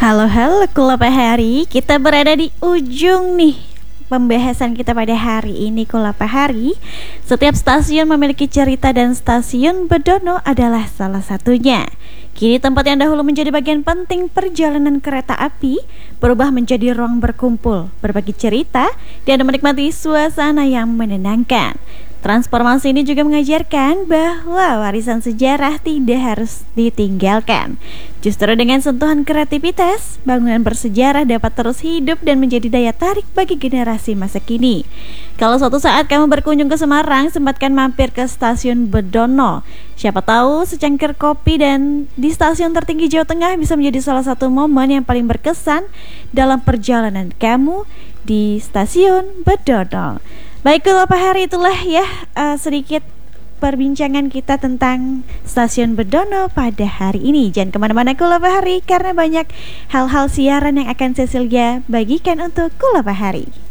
Halo halo Kula Pahari, kita berada di ujung nih pembahasan kita pada hari ini Kula Pahari. Setiap stasiun memiliki cerita dan stasiun Bedono adalah salah satunya. Kini tempat yang dahulu menjadi bagian penting perjalanan kereta api berubah menjadi ruang berkumpul, berbagi cerita, dan menikmati suasana yang menenangkan. Transformasi ini juga mengajarkan bahwa warisan sejarah tidak harus ditinggalkan. Justru dengan sentuhan kreativitas, bangunan bersejarah dapat terus hidup dan menjadi daya tarik bagi generasi masa kini. Kalau suatu saat kamu berkunjung ke Semarang, sempatkan mampir ke stasiun Bedono. Siapa tahu secangkir kopi dan di stasiun tertinggi Jawa Tengah bisa menjadi salah satu momen yang paling berkesan dalam perjalanan kamu di stasiun Bedono. Baik, Kula Pahari, itulah ya sedikit perbincangan kita tentang stasiun Bedono pada hari ini. Jangan kemana-mana Kula Pahari, karena banyak hal-hal siaran yang akan Cecilia bagikan untuk Kula Pahari.